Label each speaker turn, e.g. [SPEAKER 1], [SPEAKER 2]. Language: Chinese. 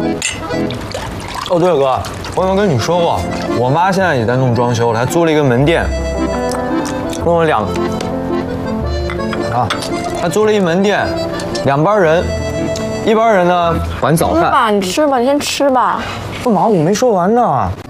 [SPEAKER 1] 哦，对了，哥，我有没有跟你说过，我妈现在也在弄装修，她租了一个门店，弄了她租了一门店，2班人，一班人呢管早饭。
[SPEAKER 2] 吧，你吃吧，你先吃吧。
[SPEAKER 1] 干嘛？我没说完呢。